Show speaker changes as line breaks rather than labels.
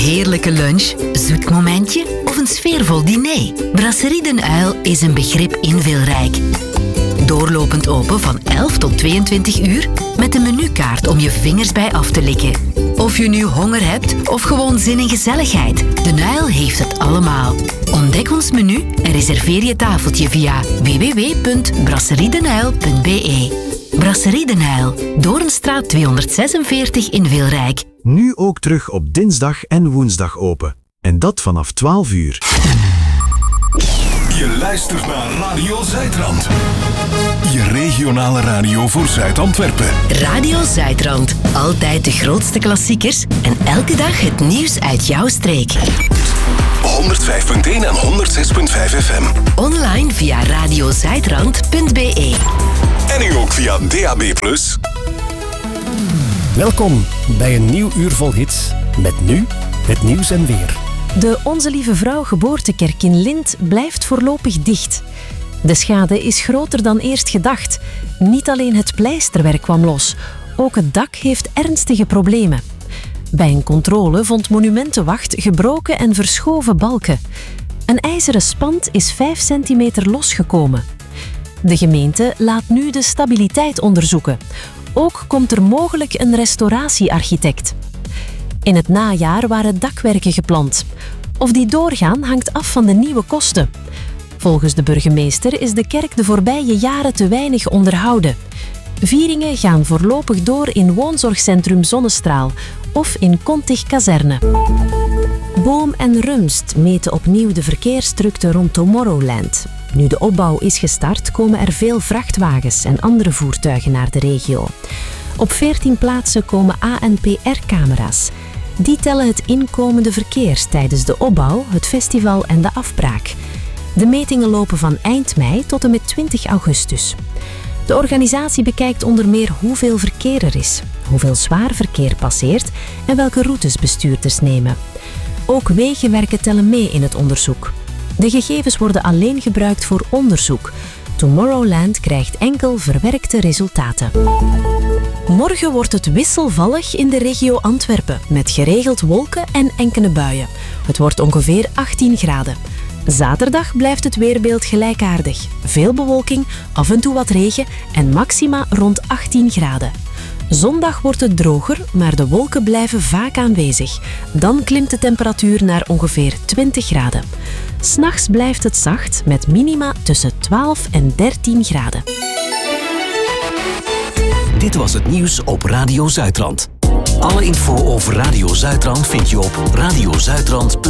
heerlijke lunch, zoet momentje of een sfeervol diner? Brasserie Den Uil is een begrip in Wilrijk. Doorlopend open van 11 tot 22 uur met een menukaart om je vingers bij af te likken. Of je nu honger hebt of gewoon zin in gezelligheid, Den Uil heeft het allemaal. Ontdek ons menu en reserveer je tafeltje via www.brasseriedenuil.be. Brasserie Den Uil, Doornstraat 246 in Wilrijk.
Nu ook terug op dinsdag en woensdag open. En dat vanaf 12 uur.
Je luistert naar Radio Zuidrand. Je regionale radio voor Zuid-Antwerpen.
Radio Zuidrand. Altijd de grootste klassiekers en elke dag het nieuws uit jouw streek.
105.1 en 106.5 FM.
Online via radiozuidrand.be.
En nu ook via DAB+.
Welkom bij een nieuw uur vol hits. Met nu het nieuws en weer.
De Onze Lieve Vrouw geboortekerk in Lint blijft voorlopig dicht. De schade is groter dan eerst gedacht. Niet alleen het pleisterwerk kwam los, ook het dak heeft ernstige problemen. Bij een controle vond Monumentenwacht gebroken en verschoven balken. Een ijzeren spand is 5 centimeter losgekomen. De gemeente laat nu de stabiliteit onderzoeken. Ook komt er mogelijk een restauratiearchitect. In het najaar waren dakwerken gepland. Of die doorgaan hangt af van de nieuwe kosten. Volgens de burgemeester is de kerk de voorbije jaren te weinig onderhouden. Vieringen gaan voorlopig door in woonzorgcentrum Zonnestraal of in Contig Kazerne. Boom en Rumst meten opnieuw de verkeersdrukte rond Tomorrowland. Nu de opbouw is gestart, komen er veel vrachtwagens en andere voertuigen naar de regio. Op 14 plaatsen komen ANPR-camera's. Die tellen het inkomende verkeer tijdens de opbouw, het festival en de afbraak. De metingen lopen van eind mei tot en met 20 augustus. De organisatie bekijkt onder meer hoeveel verkeer er is, hoeveel zwaar verkeer passeert en welke routes bestuurders nemen. Ook wegenwerken tellen mee in het onderzoek. De gegevens worden alleen gebruikt voor onderzoek. Tomorrowland krijgt enkel verwerkte resultaten. Morgen wordt het wisselvallig in de regio Antwerpen, met geregeld wolken en enkele buien. Het wordt ongeveer 18 graden. Zaterdag blijft het weerbeeld gelijkaardig. Veel bewolking, af en toe wat regen en maxima rond 18 graden. Zondag wordt het droger, maar de wolken blijven vaak aanwezig. Dan klimt de temperatuur naar ongeveer 20 graden. 'S Nachts blijft het zacht, met minima tussen 12 en 13 graden.
Dit was het nieuws op Radio Zuidrand. Alle info over Radio Zuidrand vind je op radiozuidrand.be.